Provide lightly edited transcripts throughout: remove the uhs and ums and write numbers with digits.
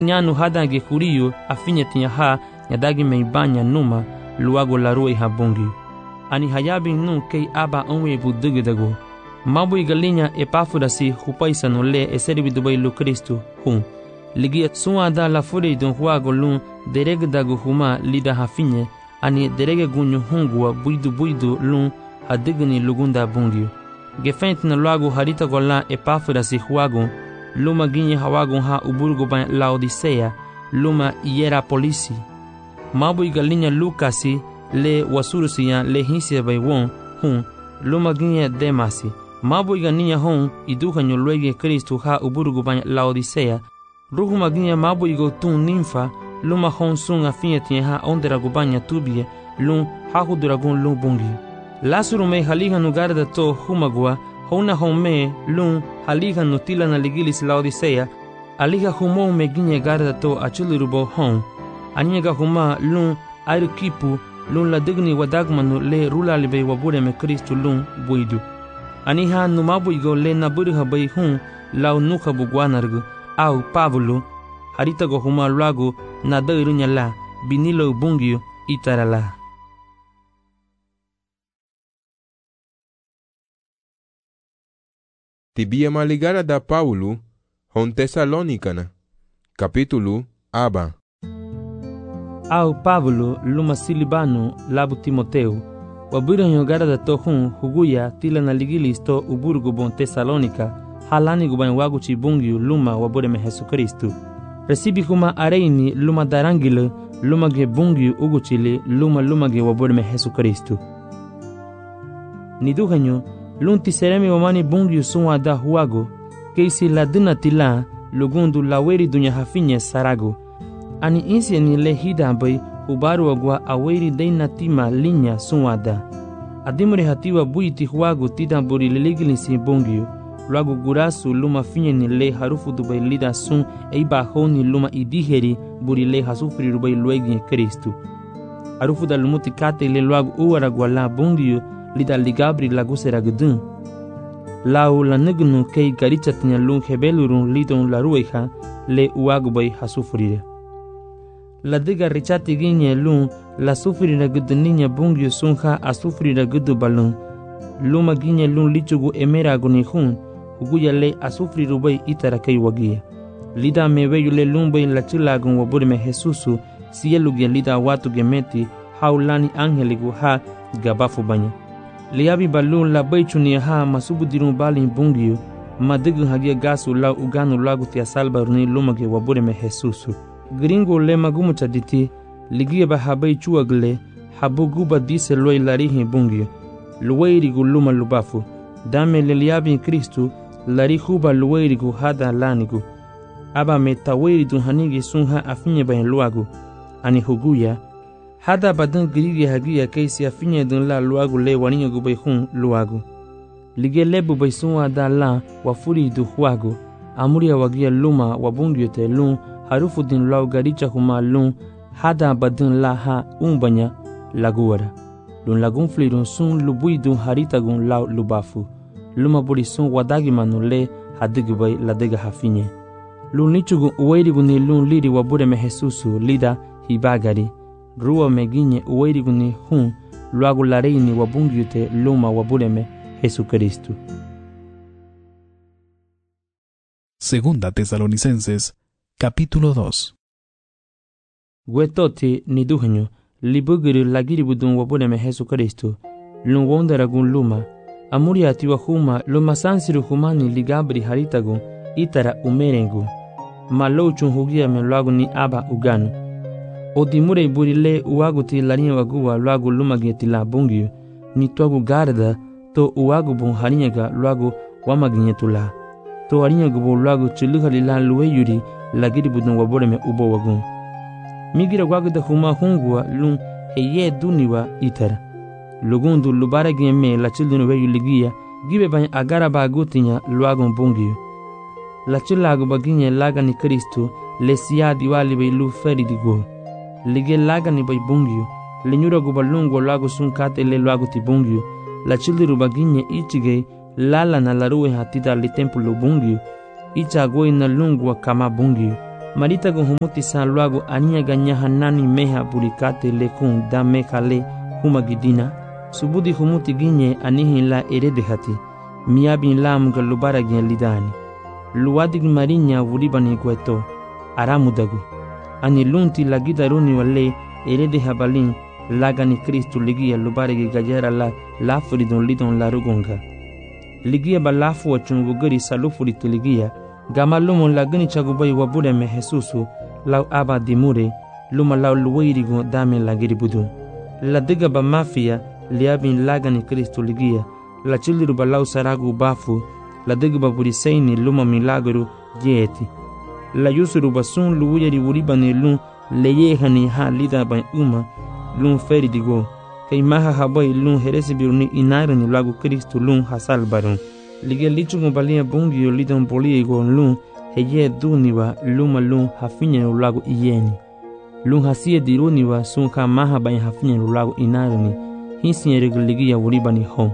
nyanu hadange kuriyo afinya tinya ha nyadagi meibanya numa luago larue ha bungi. Ani hayabi nun kei aba onwe budugudago. Mabu igalinya Epafrodasi hupaisa no le eseri bidubai lu Kristu hum. Ligia suada la fure don huago lun derege dago huma lida hafinye ani derege gunyu hungua buidu lun hadigni lugunda bungi. Gefent na luago harita gola Epafrodasi huago luma ginye hawago ha uburgo ba Laodicea luma Hierapolisi. Mabu igalinya Lukasi le wasurusiya le hinsia bai won hum luma ginye Demasi. Mabu igalinya hon iduhanyo luege Kristu ha uburgo ba Laodicea. Ruhu maginha mabu igo tun ninfa luma hon sun afinha tinha ha ondera gubanya tubie lum hahu dragon lum bungi. Lasuru me haliha no garda to humagua hona hon me lum haliha no tila na ligilis Laodicea aliha humo me ginha garda to achulurubo hon aniga huma lum airukipu lum la digni wadagmanu le rula libe wabure me Kristu lum buidu. Aniha no mabu igo le naburiha bai hun lau nuka bugwanargu au Pavlo harita go huma luago na dairunya la binilo bungio itarala. Tibia maligara da Paulo hon Tesalonicana capítulo aba. Au Pavlo luma Silibano labu Timoteu waburanyo gara da tohun huguya tila na ligilis to uburgo bon Tesalonica halani guban wagu chibungyu luma wabure me Jesu Kristu. Recibi kuma areini luma darangile luma ge bungyu uguchile luma ge wabure me Jesu Kristu. Niduhanyo lunti seremi wamani bungyu sunwa da huago keisi la duna tila lugundu laweri dunya hafinye sarago. Ani insi ni le hida bai ubaru wagwa aweri deina tima linya sunwa da. Adimure hatiwa buiti huago tida buri leligilisi bungyu. Luago gurasu luma finye ni le harufu dubai lida sun eiba honi luma idiheri buri le hasufri rubai luegi Kristu. Harufu da lumuti kate le luago uwara gwala bungiyo lida ligabri lagusera gudun. Lau la nignu kei garichatnya lung hebelurun lidon la rueha le uago bai hasufrire. La diga richati ginye lung la sufrira guduninya bungiyo sunha asufrira gudu balun. Luma ginye lung lichugu emera agunihun uguya le asufri rubai itarakai wagia. Lida meweyu le lumbai la chilagun wabure me Jesusu sielugia lida watu gemeti haulani angeligu ha gabafu banya. Liabi balun la baichuni ha masubudirun balin bungiyo madigu hagia gasu la uganu lagu tia salba runi lumage wabure me Jesusu. Gringo le magumu chaditi ligia ba habai chuagle habuguba dise loi larihi bungiyo. Luweirigu luma lubafu. Dame le liabi Kristu lari huba luweirigu hada lanigu. Aba metaweridu hanigi sunha afinye bayan luagu. Ani huguya. Hada badan girigi hagia keisi afinye dun la luagu le waninyo gubay hun luagu. Lige lebu bay sunwa da la wafuri du huagu. Amuria wagia luma wabungyo te lun harufu din lau garicha huma lun hada badan la ha umbanya laguara. Lun lagun flirun sun lubuidun haritagun lau lubafu. Luma buri sun wadagi manu le hadigubay la dega hafinye. Lun lichugun uweirigun ni lun liri wabure me Jesusu lida hibagari. Ruwa meginye uweirigun ni hun luagu lareini wabungyute luma wabure me Jesu Kristu. Segunda Tesalonicenses capítulo 2. Wetoti ni duhenyo libugiri lagiri budun wabure me Jesu Kristu. Lun wondaragun luma. Amuri atiwa huma luma sansiru humani ligabri haritagun itara umerengu. Malouchun hugia me luagu ni aba uganu. Odimure burile uagu ti larinha waguwa luagu lumageti la bungiyo. Ni tuagu garda to uagu bun harinyaga luagu wamaginyetula. To harinyagu bu luagu chuluhali la luwe yuri lagiri budun wabure me ubo wagun. Migira wagu da huma hungwa lun heye duniwa itara. Lugundu lubara gime la children we yuligia gibe bany agara ba gutinya luagun bungiyo. La chilagu baginye laga ni Kristu le siya diwali bay lu feri digo. Lige laga ni bay bungiyo. Le nyura gubalungo lagu sunkate le luagu ti bungiyo. La childiru baginye ichige lala na laruwe hatida li templo bungiyo. Icha agoi na lungwa kama bungiyo. marita gun humuti sa luago ania ganyaha nani meha burikate lekun da mekale huma gidina subudi humuti ginye anihin la eredehati miabin lam galubara gin lidani luwadig marinya wuribani kweto aramudagu ani lunti lagidaruni wale eredeha balin lagani Kristu ligia lubarigi gajera la lafuridon lidon la rugonga ligia balafu wachungu gari salufuri tiligia gamalumo lagani chagubai wabure me Jesusu lau aba dimure luma lau luwairigo dame lagiri budu la diga ba mafia liabin lagani Kristu ligia la chiliru balau saragu bafu la diga ba buriseini luma milagru jeti la yusuru basun luwiri wuribani lun leyehani ha lida ba uma lun feri digo kay maha habai lun heresi biruni inarani lagu Kristu lun hasal barun lige lichungo balia bungio lidon poliego lun heye duniwa luma lun hafinya lagu iyeni lun hasie diruniwa sunka maha bai hafinya lagu inarani hisi regaligia wuribani hom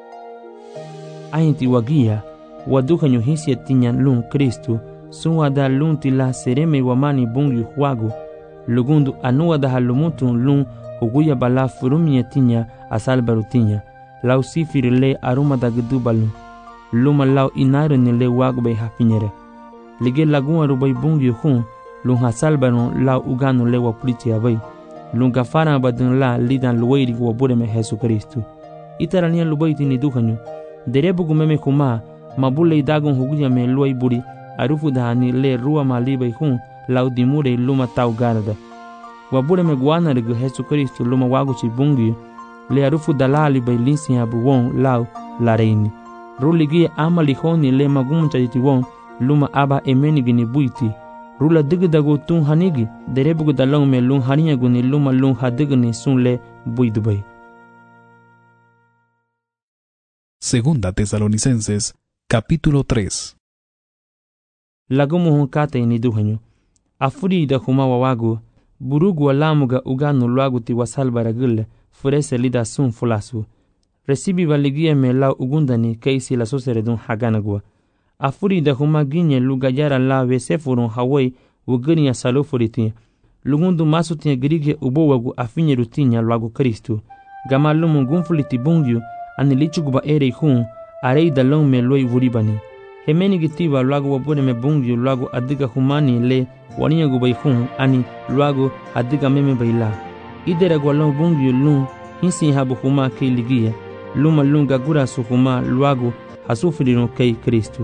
ainti wagia wadukanyo hisi tinya lun Kristu suada lun tila sereme wamani bungio huago lugundu anua da halumutu lun huguya bala furumia tinya asal barutinya lau sifiri le aruma da gedubalu luma lau inarani le wago bay hafinyere lige lagun arubai bungi hun lun hasal barun lau uganu le wapuliti abai lun gafara badun la lidan luwairi wabure me Jesu Kristu itarania lubaiti ni dukanyo derebugu meme kuma mabule idagun huguya me luwai buri arufu dahani le ruwa malibai hun lau dimure luma tau garda wabure me guana rege Jesu Kristu luma wago chibungi le arufu dalali bai linsi abuwon lau la reini ruligi amali honi le maguncha jitiwon luma aba emeni gini buiti rula digidago tun hanigi derebugu dalong me lun haniya guni luma lun hadigni sun le buidubai. Segunda Tesalonicenses, capítulo 3. Lagumu hunkate ni duhanyo afuri da huma wawago burugu walamuga uganu luagu ti wasalbara gille furese lida sun fulasu resibi valigia me lau ugundani keisi la soseredun haganagwa afuri da huma ginye lugajara la vesefurun hawai wugani ya salufuriti lugundu masuti grige ubowagu afinye rutinya luagu Kristu gamalumu gunfuliti bungyu anilichuguba ere hun arei dalong me loi wuribani hemeni gitiba luagu wabune me bungyu luagu adiga humani le waniya gubai hun ani luagu adiga meme baila idera gwalong bungyu lun hinsi habu huma kei ligia luma lun gagura su huma luagu hasufirirun kei Kristu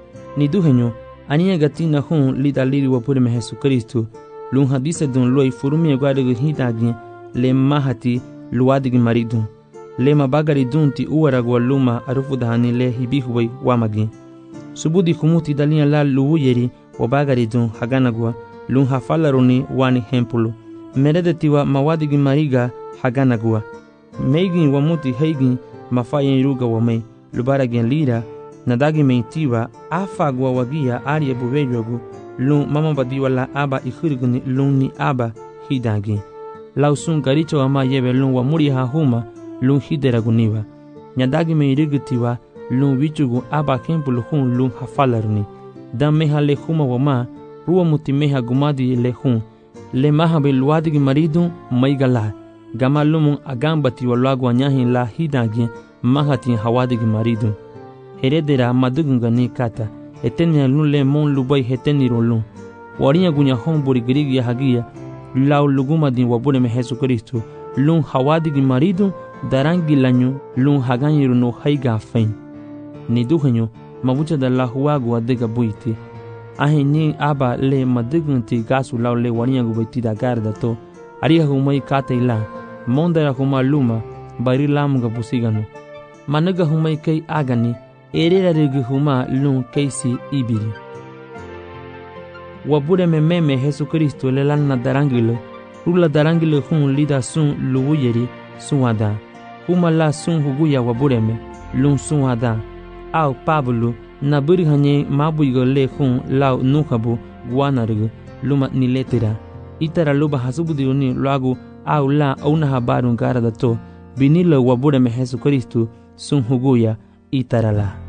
ni duhenyo aniya gatina hun lida liri wapure me Jesu Kristu lun hadise dun loi furumia gwadegu hitagi le mahati luadigi maridun le mabagari dun ti uwaragwa luma arufu dahani le hibihubai wamagi subudi humuti dalia la luuyeri wabagari dun haganagwa lun hafalaruni wani hempulu meredetiwa mawadigi mariga haganagwa meigin wamuti heigin mafayen ruga wamei lubaragin lira nadagi meitiwa afagwa wagia arie buvejogu lun mama badiwa la aba ikhiriguni lun ni aba hidagi lausun garicho ama yebe lun wamuri hahuma lun hideraguniwa nyadagi meirigitiwa lun wichugu aba hempulu hun lun hafalaruni dan meha le huma wama ruwa muti meha gumadi le hun le maha be luadigi maridun maigala gama lumun agambati waluagu anyahin la hidagi mahati hawadigi maridun heredera madugunga ni kata etenia lun le mon lubai heteniro lun warinya gunya hon buri grigi hagia lau luguma din wabure me Jesu Kristu lun hawadigi maridun darangi lanyu lun haganyiru no haiga fein ni duhenyo mabucha da la huagu adiga buiti ahini aba le madugunti gasu lau le warinya gubaiti da garda to ariha humai kata ila mondara huma luma bari lamuga busigano managa humai kai agani erera rigi huma lun keisi ibiri wabure me meme Jesu Kristu le lanna darangilo rula darangilo hun lida sun luuyeri suwada huma la sun huguya wabure me lun suwada au Pablo na buri hanye mabuigo le hun lau nukabu guanarigo luma ni letera itara luba hasubudiruni luagu au la una habarun gara da to binilo wabure me Jesu Kristu sun huguya itarala.